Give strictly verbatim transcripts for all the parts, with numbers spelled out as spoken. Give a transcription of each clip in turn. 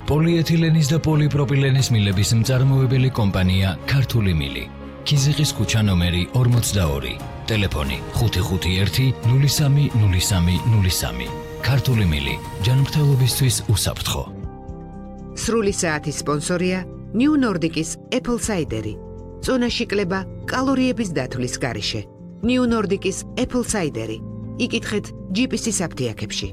პოლიეთილენის და პოლიპროპილენის მილების მწარმოებელი კომპანია ქართული მილი. ქიზიყის ქუჩა ნომერი ორმოცდაორი. ტელეფონი ხუთი ხუთი ერთი ნული სამი ნული სამი ნული სამი. ქართული მილი ჯანმრთელობისთვის უსაფრთხო. სრული საათის სპონსორია New Nordic-ის Apple Cider-ი. წონაში კლება კალორიების დათვლის გარეშე. New Nordic-ის Apple Cider-ი. იკითხეთ ჯი პი სი-ის აფთიაქებში.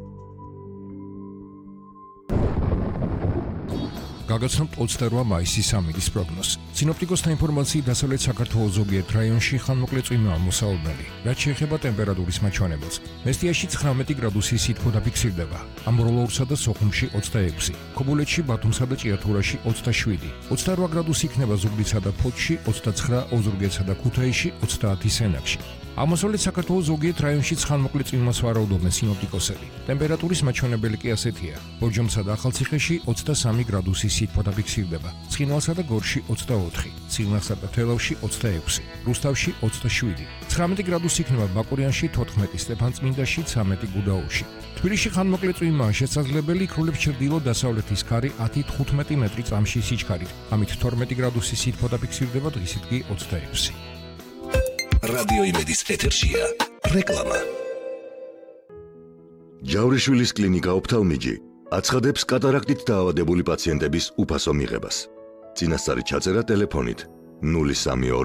გაგაცნობთ ოცდარვა მაისის სამინდის პროგნოზს. სინოპტიკოსთა ინფორმაციით დასავლეთ საქართველოს ზოგიერთ რაიონში ხანმოკლე წვიმაა მოსალოდნელი. რაც შეეხება ტემპერატურის მაჩვენებელს, მესტიაში ცხრამეტი გრადუსი სითბო დაფიქსირდება. ამბროლოურსა და სოხუმში ოცდაექვსი, ქობულეთში, ბათუმსა და ჭიათურაში ოცდაშვიდი, ოცდარვა გრადუსი იქნება ზუგდიდსა და ფოთში, ოცდაცხრა ოზურგეთსა და ქუთაისში, ოცდაათი სენაკში. აღმოსავლეთ საქართველოს ზოგიერთ რაიონში ხანმოკლე წვიმას ვარაუდობენ სინოპტიკოსები. ტემპერატურის მაჩვენებელი კი ასეთია: ბორჯომსა და ახალციხეში ოცდასამი გრადუსი სითბო დაფიქსირდება, ცხინვალსა და გორში ოცდაოთხი, ციხნახსა და თელავში ოცდაექვსი, რუსთავში ოცდაშვიდი, ცხრამეტი გრადუსი იქნება ბაკურიანში, თოთხმეტი სტეფანწმინდაში, ცამეტი გუდაუთში. თბილისში ხანმოკლე წვიმაა შესაძლებელი, იქრულებს ჩრდილო-დასავლეთის ქარი ათი თხუთმეტი მეტრი წამში სიჩქარით, ამით თორმეტი გრადუსი სითბო დაფიქსირდება, დღისით კი ოცდაექვსი. რადიო იმედის ეთერშია რეკლამა. ჯავრიშვილის კლინიკა ოფთალმიჯი აცხადებს კატარაქტით დაავადებული პაციენტების უფასო მიღებას. წინასწარი ჩაწერა ტელეფონით ნული სამი